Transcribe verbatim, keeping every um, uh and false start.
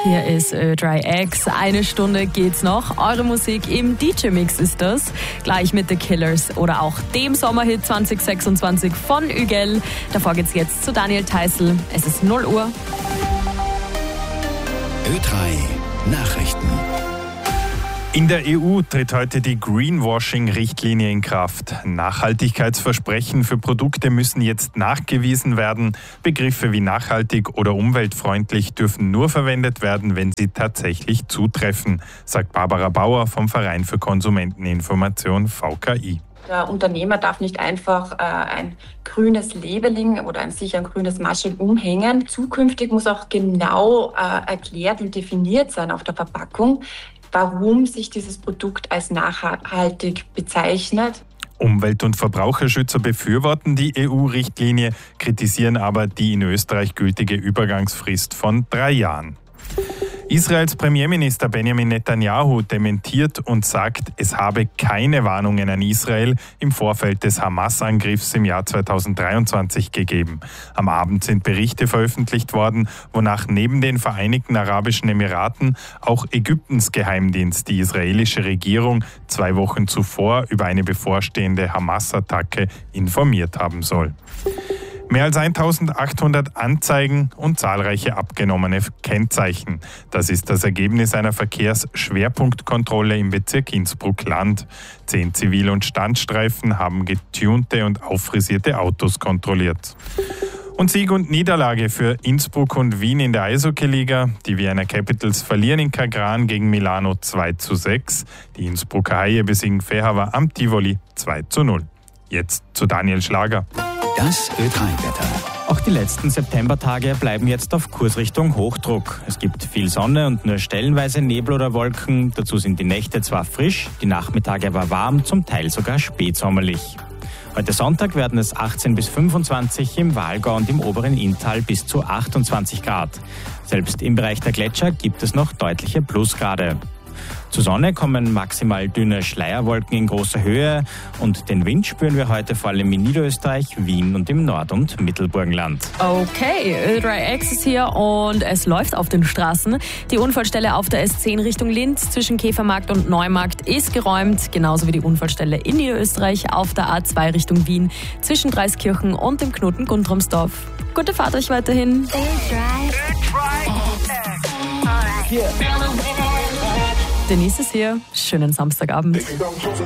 Hier ist Ö drei X. Eine Stunde geht's noch. Eure Musik im D J-Mix ist das. Gleich mit The Killers oder auch dem Sommerhit zwanzig sechsundzwanzig von Ügel. Davor geht's jetzt zu Daniel Theißl. Es ist null Uhr. Ö drei Nachrichten. In der E U tritt heute die Greenwashing-Richtlinie in Kraft. Nachhaltigkeitsversprechen für Produkte müssen jetzt nachgewiesen werden. Begriffe wie nachhaltig oder umweltfreundlich dürfen nur verwendet werden, wenn sie tatsächlich zutreffen, sagt Barbara Bauer vom Verein für Konsumenteninformation V K I. Der Unternehmer darf nicht einfach äh, ein grünes Labeling oder ein sicher ein grünes Maschel umhängen. Zukünftig muss auch genau äh, erklärt und definiert sein auf der Verpackung, warum sich dieses Produkt als nachhaltig bezeichnet. Umwelt- und Verbraucherschützer befürworten die E U-Richtlinie, kritisieren aber die in Österreich gültige Übergangsfrist von drei Jahren. Israels Premierminister Benjamin Netanyahu dementiert und sagt, es habe keine Warnungen an Israel im Vorfeld des Hamas-Angriffs im Jahr zweitausenddreiundzwanzig gegeben. Am Abend sind Berichte veröffentlicht worden, wonach neben den Vereinigten Arabischen Emiraten auch Ägyptens Geheimdienst die israelische Regierung zwei Wochen zuvor über eine bevorstehende Hamas-Attacke informiert haben soll. Mehr als eintausendachthundert Anzeigen und zahlreiche abgenommene Kennzeichen. Das ist das Ergebnis einer Verkehrsschwerpunktkontrolle im Bezirk Innsbruck-Land. Zehn Zivil- und Standstreifen haben getunte und auffrisierte Autos kontrolliert. Und Sieg und Niederlage für Innsbruck und Wien in der Eishockey-Liga. Die Vienna Capitals verlieren in Kagran gegen Milano zwei zu sechs. Die Innsbrucker Haie besiegen Fehavar am Tivoli zwei zu null. Jetzt zu Daniel Schlager. Das Ö drei Wetter. Auch die letzten Septembertage bleiben jetzt auf Kurs Richtung Hochdruck. Es gibt viel Sonne und nur stellenweise Nebel oder Wolken. Dazu sind die Nächte zwar frisch, die Nachmittage aber warm, zum Teil sogar spätsommerlich. Heute Sonntag werden es achtzehn bis fünfundzwanzig, im Walgau und im oberen Inntal bis zu achtundzwanzig Grad. Selbst im Bereich der Gletscher gibt es noch deutliche Plusgrade. Zur Sonne kommen maximal dünne Schleierwolken in großer Höhe und den Wind spüren wir heute vor allem in Niederösterreich, Wien und im Nord- und Mittelburgenland. Okay, Ö drei X ist hier und es läuft auf den Straßen. Die Unfallstelle auf der S zehn Richtung Linz zwischen Käfermarkt und Neumarkt ist geräumt, genauso wie die Unfallstelle in Niederösterreich auf der A zwei Richtung Wien zwischen Dreiskirchen und dem Knoten Guntramsdorf. Gute Fahrt euch weiterhin. Denise ist hier. Schönen Samstagabend.